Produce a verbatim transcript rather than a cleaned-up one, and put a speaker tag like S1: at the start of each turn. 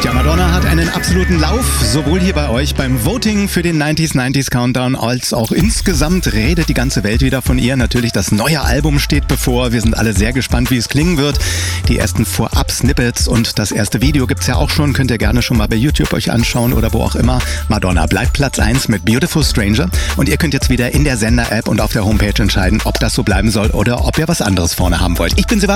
S1: Ja, Madonna hat einen absoluten Lauf, sowohl hier bei euch beim Voting für den neunziger neunzig Countdown, als auch insgesamt redet die ganze Welt wieder von ihr. Natürlich, das neue Album steht bevor. Wir sind alle sehr gespannt, wie es klingen wird. Die ersten Vorab-Snippets und das erste Video gibt's ja auch schon. Könnt ihr gerne schon mal bei YouTube euch anschauen oder wo auch immer. Madonna bleibt Platz eins mit Beautiful Stranger. Und ihr könnt jetzt wieder in der Sender-App und auf der Homepage entscheiden, ob das so bleiben soll oder ob ihr was anderes vorne haben wollt. Ich bin Sebastian.